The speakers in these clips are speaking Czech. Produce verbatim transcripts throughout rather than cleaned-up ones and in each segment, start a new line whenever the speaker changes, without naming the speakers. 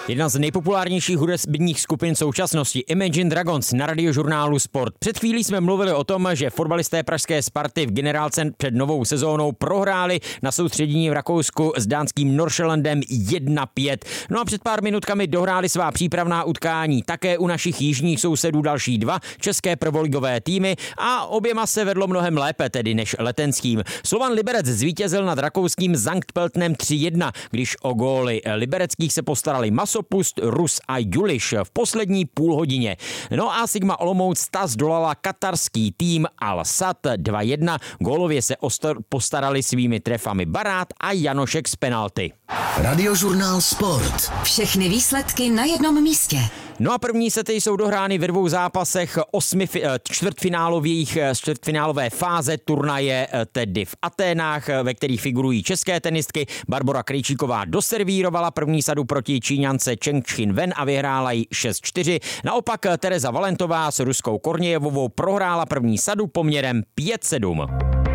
Jedna z nejpopulárnějších hudebních skupin současnosti, Imagine Dragons, na Radiožurnálu Sport. Před chvílí jsme mluvili o tom, že fotbalisté pražské Sparty v generálce před novou sezónou prohráli na soustředění v Rakousku s dánským Nordsjællandem jedna pět. No a před pár minutkami dohráli svá přípravná utkání také u našich jižních sousedů další dva české prvoligové týmy a oběma se vedlo mnohem lépe tedy než letenským. Slovan Liberec zvítězil nad rakouským Sankt Pöltenem tři jedna, když o góly libereckých se postarali Masopust, Rus a Juliš v poslední půlhodině. No a Sigma Olomouc ta zdolala katarský tým Al-Sad dva jedna. Gólově se ostar- postarali svými trefami Barát a Janošek z penalty.
Radiožurnál Sport.
Všechny výsledky na jednom místě.
No a první sety jsou dohrány ve dvou zápasech osmi čtvrtfinálových, čtvrtfinálové fáze turnaje, tedy v Aténách, ve kterých figurují české tenistky. Barbora Krejčíková doservírovala první sadu proti Číňance Cheng Chin Wen a vyhrála ji šest čtyři. Naopak Tereza Valentová s ruskou Kornějevovou prohrála první sadu poměrem pět sedm.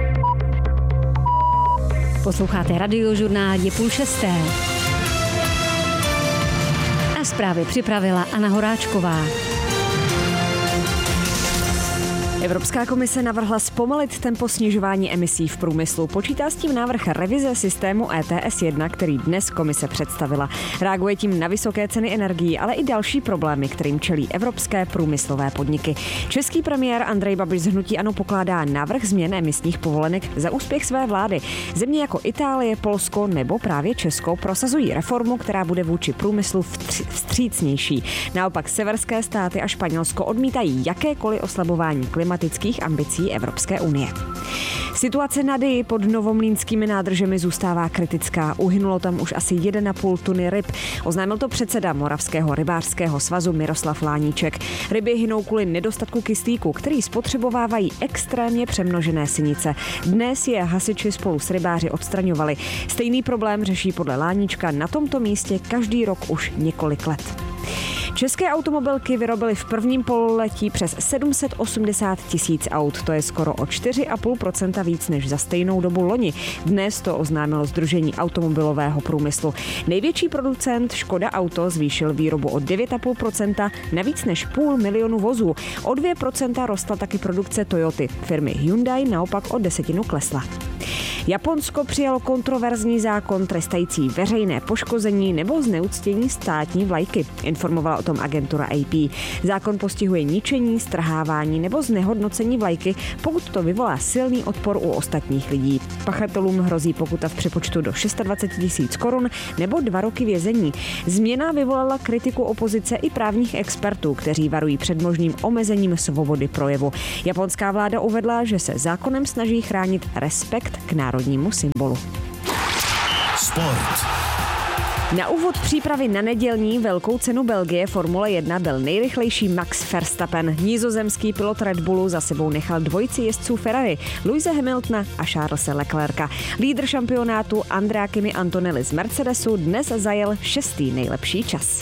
Posloucháte Radiožurnál, je půl šesté. A zprávy připravila Anna Horáčková. Evropská komise navrhla zpomalit tempo snižování emisí v průmyslu. Počítá s tím návrh revize systému E T S jedna, který dnes komise představila. Reaguje tím na vysoké ceny energií, ale i další problémy, kterým čelí evropské průmyslové podniky. Český premiér Andrej Babiš z hnutí ANO pokládá návrh změn emisních povolenek za úspěch své vlády. Země jako Itálie, Polsko nebo právě Česko prosazují reformu, která bude vůči průmyslu vstřícnější. Naopak severské státy a Španělsko odmítají jakékoliv oslabování klimatu klimatických ambicí Evropské unie. Situace na Dyji pod novomlýnskými nádržemi zůstává kritická. Uhynulo tam už asi jedna celá pět tuny ryb. Oznámil to předseda Moravského rybářského svazu Miroslav Láníček. Ryby hynou kvůli nedostatku kyslíku, který spotřebovávají extrémně přemnožené sinice. Dnes je hasiči spolu s rybáři odstraňovali. Stejný problém řeší podle Láníčka na tomto místě každý rok už několik let. České automobilky vyrobily v prvním pololetí přes sedm set osmdesát tisíc aut. To je skoro o čtyři a půl procenta víc než za stejnou dobu loni. Dnes to oznámilo Sdružení automobilového průmyslu. Největší producent Škoda Auto zvýšil výrobu o devět a půl procenta na víc než půl milionu vozů. O dvě procenta rostla taky produkce Toyoty. Firmy Hyundai naopak o desetinu klesla. Japonsko přijalo kontroverzní zákon trestající veřejné poškození nebo zneuctění státní vlajky. Informovala o tom agentura A P. Zákon postihuje ničení, strhávání nebo znehodnocení vlajky, pokud to vyvolá silný odpor u ostatních lidí. Pachatelům hrozí pokuta v přepočtu do dvacet šest tisíc korun nebo dva roky vězení. Změna vyvolala kritiku opozice i právních expertů, kteří varují před možným omezením svobody projevu. Japonská vláda uvedla, že se zákonem snaží chránit respekt k národnímu symbolu.
Sport.
Na úvod přípravy na nedělní velkou cenu Belgie Formule jedna byl nejrychlejší Max Verstappen. Nizozemský pilot Red Bullu za sebou nechal dvojici jezdců Ferrari, Lewise Hamiltona a Charlese Leclerca. Lídr šampionátu Andrea Kimi Antonelli z Mercedesu dnes zajel šestý nejlepší čas.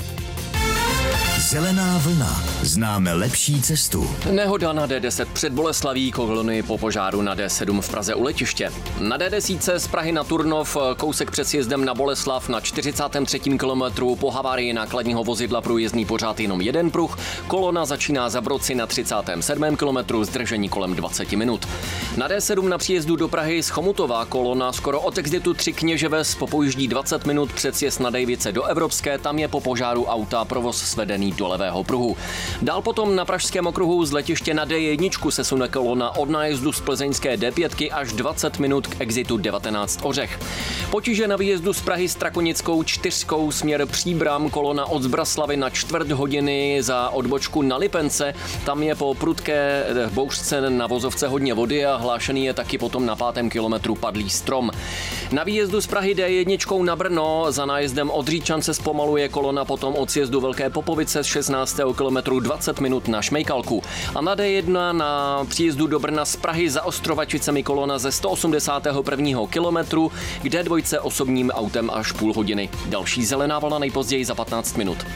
Zelená vlna. Známe lepší cestu.
Nehoda na D deset před Boleslaví, kolony po požáru na D sedm v Praze u letiště. Na D deset z Prahy na Turnov, kousek před sjezdem na Boleslav na čtyřicátém třetím kilometru po havárii nákladního vozidla průjezdný pořád jenom jeden pruh. Kolona začíná za Brodci na třicátém sedmém kilometru, zdržení kolem dvacet minut. Na D sedm na příjezdu do Prahy z Chomutova kolona skoro od exitu Tři Kněževes popojíždí dvacet minut před sjezd na Dejvice do Evropské, tam je po požáru auta provoz svedený do levého pruhu. Dál potom na pražském okruhu z letiště na D jedna se sune kolona od nájezdu z plzeňské D pět až dvacet minut k exitu devatenáct Ořech. Potíže na výjezdu z Prahy s Trakonickou čtyřkou směr Příbram, kolona od Zbraslavy na čtvrt hodiny za odbočku na Lipence. Tam je po prudké bouřce na vozovce hodně vody a hlášený je taky potom na pátém kilometru padlý strom. Na výjezdu z Prahy D jedna na Brno za nájezdem od Říčan se zpomaluje kolona potom od sjezdu Velké Popovice z šestnáctého kilometru dvacet minut na Šmejkalku. A na D jedna na příjezdu do Brna z Prahy za Ostrovačicemi kolona ze sto osmdesátého prvního kilometru, kde dvojce osobním autem až půl hodiny. Další zelená vlna nejpozději za patnáct minut.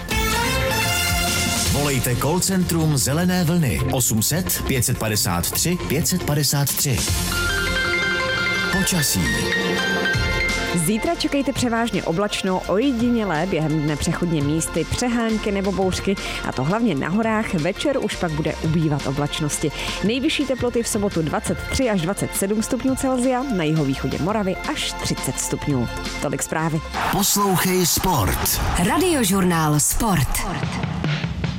Volejte call centrum Zelené vlny osm set pět padesát tři pět padesát tři. Počasí.
Zítra čekejte převážně oblačno, ojedinělé během dne přechodně místy, přehánky nebo bouřky, a to hlavně na horách. Večer už pak bude ubývat oblačnosti. Nejvyšší teploty v sobotu dvacet tři až dvacet sedm stupňů Celsia, na jihovýchodě Moravy až třicet stupňů. Tolik zprávy.
Poslouchej Sport.
Radiožurnál Sport.